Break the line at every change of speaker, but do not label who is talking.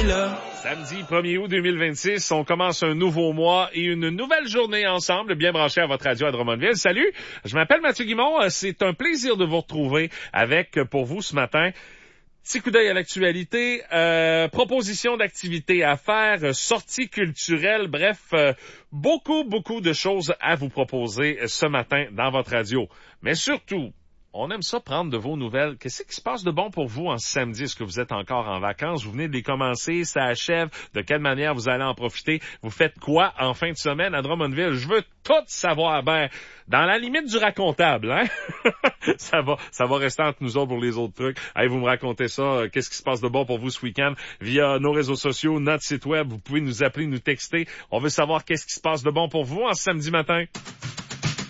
là.
Samedi 1er août 2026, on commence un nouveau mois et une nouvelle journée ensemble, bien branchés à votre radio à Drummondville. Salut, je m'appelle Mathieu Guimond, c'est un plaisir de vous retrouver avec, pour vous ce matin, petit coup d'œil à l'actualité, proposition d'activités à faire, sorties culturelles, bref, beaucoup de choses à vous proposer ce matin dans votre radio. Mais surtout, on aime ça prendre de vos nouvelles. Qu'est-ce qui se passe de bon pour vous en ce samedi? Est-ce que vous êtes encore en vacances? Vous venez de les commencer? Ça achève? De quelle manière vous allez en profiter? Vous faites quoi en fin de semaine à Drummondville? Je veux tout savoir. Ben, dans la limite du racontable, hein? ça va rester entre nous autres pour les autres trucs. Allez, vous me racontez ça. Qu'est-ce qui se passe de bon pour vous ce week-end? Via nos réseaux sociaux, notre site web. Vous pouvez nous appeler, nous texter. On veut savoir qu'est-ce qui se passe de bon pour vous en ce samedi matin.